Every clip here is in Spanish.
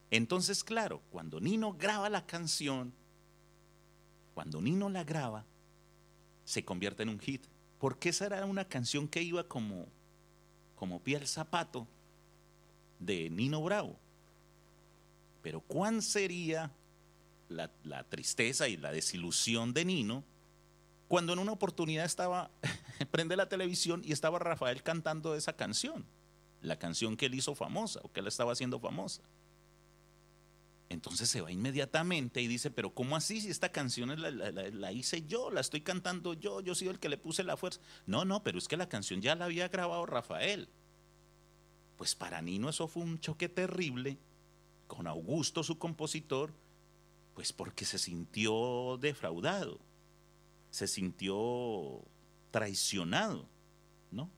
Entonces, claro, cuando Nino graba la canción, cuando Nino la graba, se convierte en un hit. Porque esa era una canción que iba como pie al zapato de Nino Bravo. Pero ¿cuán sería la tristeza y la desilusión de Nino cuando en una oportunidad estaba, prende la televisión y estaba Rafael cantando esa canción? La canción que él hizo famosa o que él estaba haciendo famosa. Entonces se va inmediatamente y dice, pero ¿cómo así si esta canción la hice yo, la estoy cantando yo soy el que le puse la fuerza? No, no, pero es que la canción ya la había grabado Rafael. Pues para Nino eso fue un choque terrible con Augusto, su compositor, pues porque se sintió defraudado, se sintió traicionado, ¿no?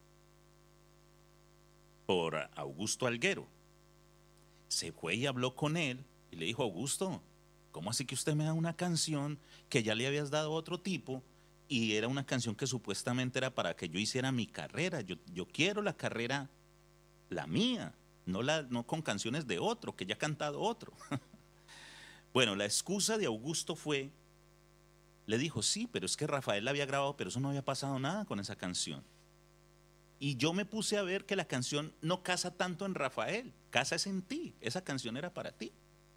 Por Augusto Alguero. Se fue y habló con él y le dijo, Augusto, ¿cómo así que usted me da una canción que ya le habías dado a otro tipo y era una canción que supuestamente era para que yo hiciera mi carrera? Yo quiero la carrera, la mía, no con canciones de otro, que ya ha cantado otro. Bueno, la excusa de Augusto fue, le dijo, sí, pero es que Rafael la había grabado, pero eso no había pasado nada con esa canción. Y yo me puse a ver que la canción no casa tanto en Rafael, casa es en ti, esa canción era para ti.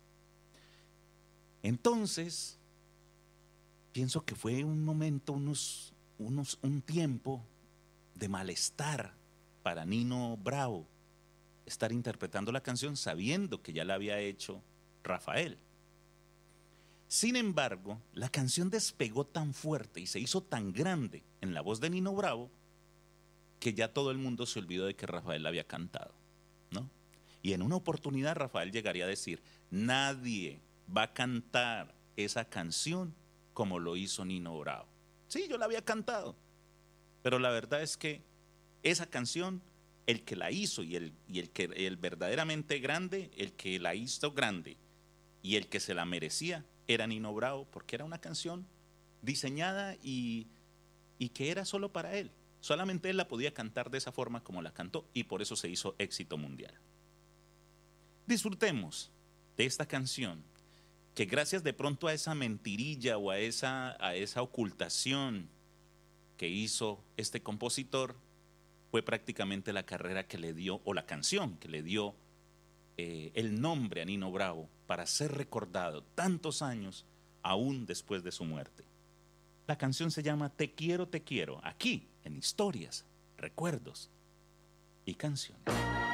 Entonces, pienso que fue un momento, un tiempo de malestar para Nino Bravo estar interpretando la canción sabiendo que ya la había hecho Rafael. Sin embargo, la canción despegó tan fuerte y se hizo tan grande en la voz de Nino Bravo que ya todo el mundo se olvidó de que Rafael la había cantado, ¿no? Y en una oportunidad Rafael llegaría a decir, nadie va a cantar esa canción como lo hizo Nino Bravo. Sí, yo la había cantado, pero la verdad es que esa canción, el que la hizo el verdaderamente grande, el que la hizo grande y el que se la merecía era Nino Bravo, porque era una canción diseñada y que era solo para él. Solamente él la podía cantar de esa forma como la cantó y por eso se hizo éxito mundial. Disfrutemos de esta canción que gracias de pronto a esa mentirilla o a esa ocultación que hizo este compositor, fue prácticamente la carrera que le dio, o la canción que le dio el nombre a Nino Bravo para ser recordado tantos años aún después de su muerte. La canción se llama Te quiero, aquí en Historias, Recuerdos y Canciones.